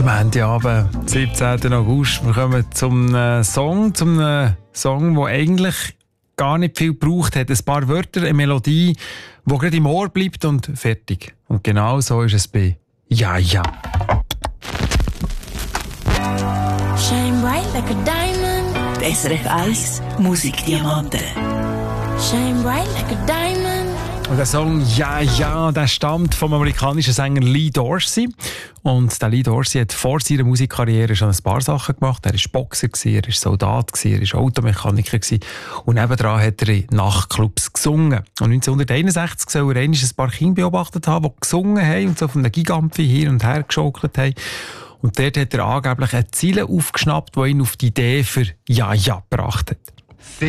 Montagabend, 17. August. Wir kommen zum Song, der eigentlich gar nicht viel gebraucht hat. Ein paar Wörter, eine Melodie, die gerade im Ohr bleibt und fertig. Und genau so ist es bei Ja, ja. Shine bright like a diamond. SRF 1 Musikdiamanten. Shine bright like a diamond. Und der Song Ja, ja, der stammt vom amerikanischen Sänger Lee Dorsey. Und der Lee Dorsey hat vor seiner Musikkarriere schon ein paar Sachen gemacht. Er war Boxer, er war Soldat, er war Automechaniker. Und nebendran hat er in Nachtclubs gesungen. Und 1961 soll er ein paar Kinder beobachtet haben, die gesungen haben und so von einem Gigampfi hin und her geschaukelt haben. Und dort hat er angeblich eine Zeile aufgeschnappt, die ihn auf die Idee für Ja, ja gebracht hat.